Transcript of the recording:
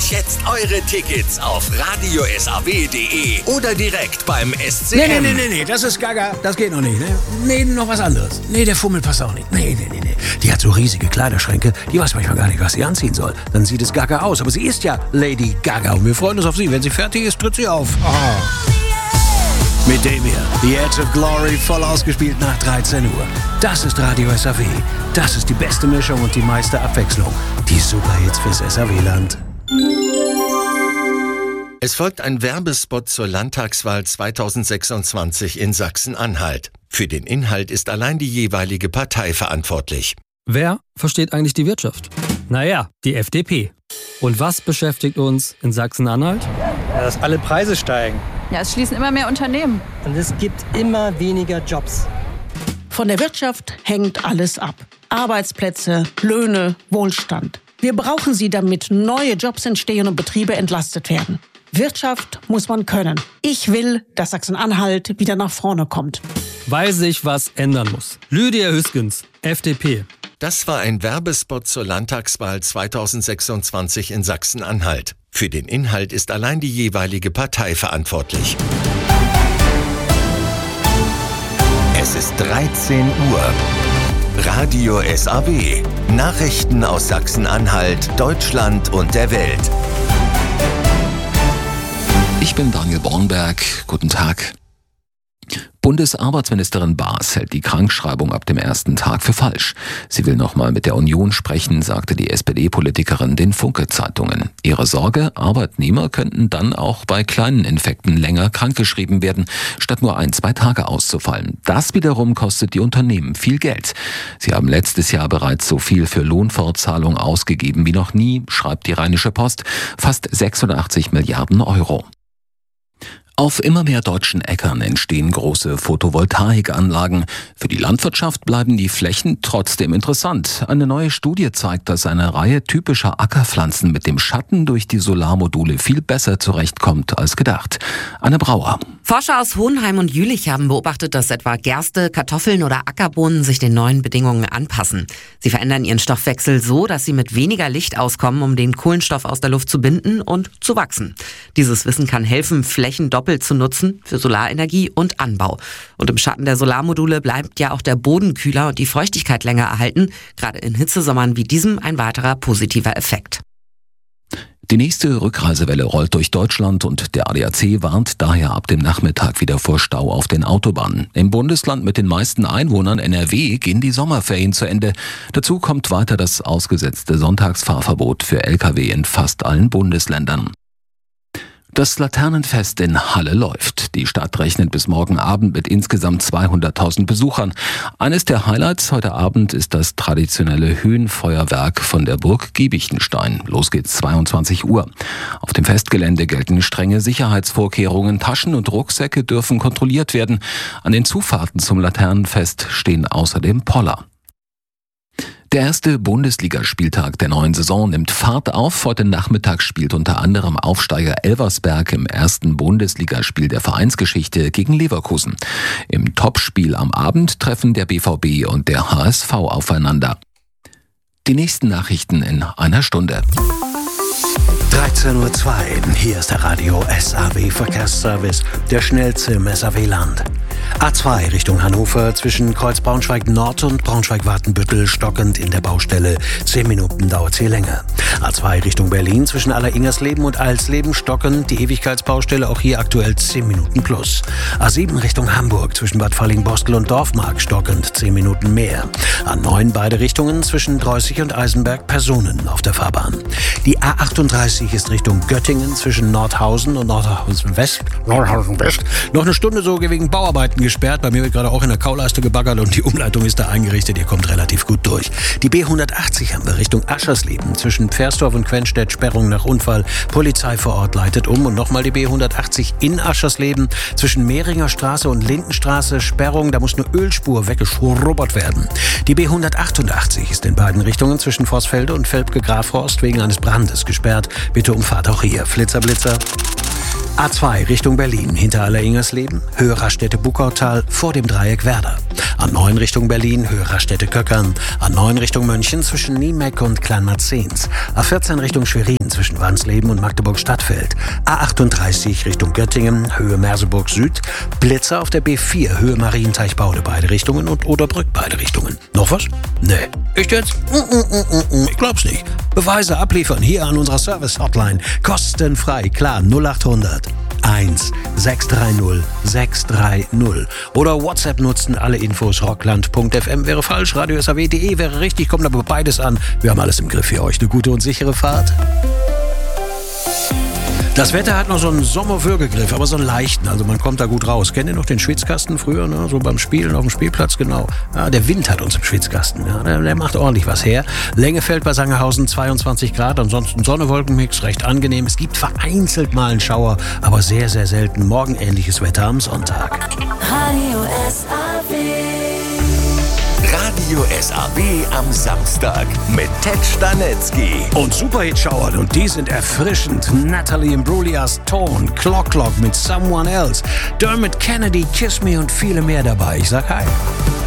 jetzt eure Tickets auf radiosaw.de oder direkt beim SCM. Nee, das ist Gaga, das geht noch nicht, ne? Nee, noch was anderes. Nee, der Fummel passt auch nicht. Nee. Die hat so riesige Kleiderschränke, die weiß manchmal gar nicht, was sie anziehen soll. Dann sieht es Gaga aus, aber sie ist ja Lady Gaga und wir freuen uns auf sie. Wenn sie fertig ist, tritt sie auf. Mit dem hier, The Edge of Glory, voll ausgespielt nach 13 Uhr. Das ist Radio SAW. Das ist die beste Mischung und die meiste Abwechslung. Die Superhits fürs SAW-Land. Es folgt ein Werbespot zur Landtagswahl 2026 in Sachsen-Anhalt. Für den Inhalt ist allein die jeweilige Partei verantwortlich. Wer versteht eigentlich die Wirtschaft? Naja, die FDP. Und was beschäftigt uns in Sachsen-Anhalt? Ja, dass alle Preise steigen. Ja, es schließen immer mehr Unternehmen. Und es gibt immer weniger Jobs. Von der Wirtschaft hängt alles ab. Arbeitsplätze, Löhne, Wohlstand. Wir brauchen sie, damit neue Jobs entstehen und Betriebe entlastet werden. Wirtschaft muss man können. Ich will, dass Sachsen-Anhalt wieder nach vorne kommt. Weil sich was ändern muss. Lydia Hüskens, FDP. Das war ein Werbespot zur Landtagswahl 2026 in Sachsen-Anhalt. Für den Inhalt ist allein die jeweilige Partei verantwortlich. Es ist 13 Uhr. Radio SAW. Nachrichten aus Sachsen-Anhalt, Deutschland und der Welt. Ich bin Daniel Bornberg. Guten Tag. Bundesarbeitsministerin Baas hält die Krankschreibung ab dem ersten Tag für falsch. Sie will nochmal mit der Union sprechen, sagte die SPD-Politikerin den Funke-Zeitungen. Ihre Sorge, Arbeitnehmer könnten dann auch bei kleinen Infekten länger krankgeschrieben werden, statt nur 1-2 Tage auszufallen. Das wiederum kostet die Unternehmen viel Geld. Sie haben letztes Jahr bereits so viel für Lohnfortzahlung ausgegeben wie noch nie, schreibt die Rheinische Post, fast 86 Milliarden Euro. Auf immer mehr deutschen Äckern entstehen große Photovoltaikanlagen. Für die Landwirtschaft bleiben die Flächen trotzdem interessant. Eine neue Studie zeigt, dass eine Reihe typischer Ackerpflanzen mit dem Schatten durch die Solarmodule viel besser zurechtkommt als gedacht. Anne Brauer. Forscher aus Hohenheim und Jülich haben beobachtet, dass etwa Gerste, Kartoffeln oder Ackerbohnen sich den neuen Bedingungen anpassen. Sie verändern ihren Stoffwechsel so, dass sie mit weniger Licht auskommen, um den Kohlenstoff aus der Luft zu binden und zu wachsen. Dieses Wissen kann helfen, Flächen doppelt zu nutzen für Solarenergie und Anbau. Und im Schatten der Solarmodule bleibt ja auch der Boden kühler und die Feuchtigkeit länger erhalten. Gerade in Hitzesommern wie diesem ein weiterer positiver Effekt. Die nächste Rückreisewelle rollt durch Deutschland und der ADAC warnt daher ab dem Nachmittag wieder vor Stau auf den Autobahnen. Im Bundesland mit den meisten Einwohnern NRW gehen die Sommerferien zu Ende. Dazu kommt weiter das ausgesetzte Sonntagsfahrverbot für Lkw in fast allen Bundesländern. Das Laternenfest in Halle läuft. Die Stadt rechnet bis morgen Abend mit insgesamt 200.000 Besuchern. Eines der Highlights heute Abend ist das traditionelle Höhenfeuerwerk von der Burg Giebichenstein. Los geht's 22 Uhr. Auf dem Festgelände gelten strenge Sicherheitsvorkehrungen. Taschen und Rucksäcke dürfen kontrolliert werden. An den Zufahrten zum Laternenfest stehen außerdem Poller. Der erste Bundesligaspieltag der neuen Saison nimmt Fahrt auf. Heute Nachmittag spielt unter anderem Aufsteiger Elversberg im ersten Bundesligaspiel der Vereinsgeschichte gegen Leverkusen. Im Topspiel am Abend treffen der BVB und der HSV aufeinander. Die nächsten Nachrichten in einer Stunde. 13:02 Uhr. Hier ist der Radio SAW Verkehrsservice, der schnellste im SAW-Land. A2 Richtung Hannover zwischen Kreuz Braunschweig Nord und Braunschweig-Watenbüttel stockend in der Baustelle. 10 Minuten dauert es hier länger. A2 Richtung Berlin zwischen Aller-Ingersleben und Alsleben stockend. Die Ewigkeitsbaustelle auch hier aktuell 10 Minuten plus. A7 Richtung Hamburg zwischen Bad Falling-Bostel und Dorfmark stockend 10 Minuten mehr. A9 beide Richtungen zwischen Dreußig und Eisenberg Personen auf der Fahrbahn. Die A38 ist Richtung Göttingen zwischen Nordhausen und Nordhausen West. Noch eine Stunde so wegen Bauarbeiten gesperrt. Bei mir wird gerade auch in der Kauleiste gebaggert und die Umleitung ist da eingerichtet. Ihr kommt relativ gut durch. Die B180 haben wir Richtung Aschersleben zwischen Pfersdorf und Quenstedt. Sperrung nach Unfall. Polizei vor Ort leitet um. Und nochmal die B180 in Aschersleben zwischen Mehringer Straße und Lindenstraße. Sperrung, da muss eine Ölspur weggeschrubbert werden. Die B188 ist in beiden Richtungen zwischen Vorsfelde und Velpke-Grafhorst wegen eines Brandes gesperrt. Bitte umfahrt auch hier. Flitzer, Blitzer. A2 Richtung Berlin, hinter Aller-Ingersleben, Höhe Raststätte Buckautal, vor dem Dreieck Werder. A9 Richtung Berlin, Höhe Raststätte-Köckern. A9 Richtung München zwischen Niemeck und Kleinmarzens. A14 Richtung Schwerin zwischen Wansleben und Magdeburg-Stadtfeld. A38 Richtung Göttingen, Höhe Merseburg Süd. Blitzer auf der B4, Höhe Marienteich-Baude, beide Richtungen und Oderbrück, beide Richtungen. Noch was? Nee. Echt jetzt? Ich glaub's nicht. Beweise abliefern hier an unserer Service-Hotline. Kostenfrei, klar, 0800 1 630 630. Oder WhatsApp nutzen, alle Infos, rockland.fm wäre falsch, radio SAW.de wäre richtig, kommt aber beides an. Wir haben alles im Griff für euch. Eine gute und sichere Fahrt. Das Wetter hat noch so einen Sommerwürgegriff, aber so einen leichten, also man kommt da gut raus. Kennt ihr noch den Schwitzkasten früher, ne? So beim Spielen auf dem Spielplatz, genau. Ja, der Wind hat uns im Schwitzkasten, ja, der macht ordentlich was her. Lengefeld bei Sangerhausen 22 Grad, ansonsten Sonne-Wolkenmix, recht angenehm. Es gibt vereinzelt mal einen Schauer, aber sehr, sehr selten. Morgen ähnliches Wetter am Sonntag. Radio SAW. Radio SAW am Samstag mit Ted Stanetzky. Und Superhit-Schauern, und die sind erfrischend. Natalie Imbruglias Ton, Clock Clock mit Someone Else, Dermot Kennedy, Kiss Me und viele mehr dabei. Ich sag hi.